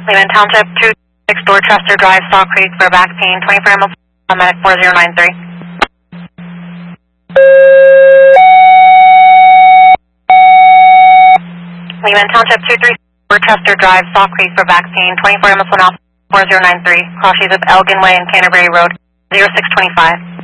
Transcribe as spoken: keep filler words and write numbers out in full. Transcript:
Lehman Township, two six Dorchester Drive, Saw Creek for back pain, twenty-four Hamilton, medic four zero nine three. Lehman Township, two three Dorchester Drive, Saw Creek for back pain, twenty-four Hamilton, four zero nine three. Cross use of Elgin Way and Canterbury Road, zero six twenty-five.